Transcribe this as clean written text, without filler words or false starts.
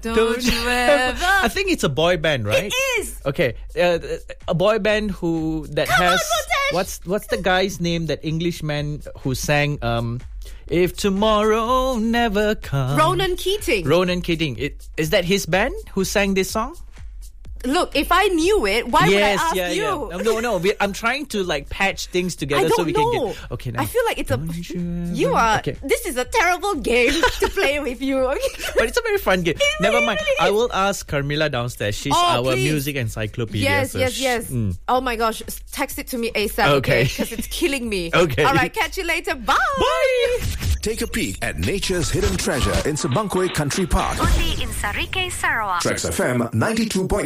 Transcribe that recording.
Don't you ever. I think it's a boy band, right? It is. Okay, a boy band that Come has on, Ritesh. what's the guy's name? That Englishman who sang "If Tomorrow Never Comes." Ronan Keating. Ronan Keating. Is that his band who sang this song? Look, if I knew it, why would I ask you? Yeah. No. I'm trying to like patch things together I don't so we know. can get. Okay, now I feel like it's a. Don't You are. Okay. This is a terrible game to play with you. Okay? But it's a very fun game. Never mind. really I is. will ask Carmilla downstairs. She's Oh, our please. music encyclopedia. Yes, so yes. Oh my gosh, text it to me ASAP. Okay. Because it's killing me. Okay. All right, catch you later. Bye. Bye. Take a peek at nature's hidden treasure in Sebangkoi Country Park. Only in Sarike, Sarawak. Trax FM 92.9.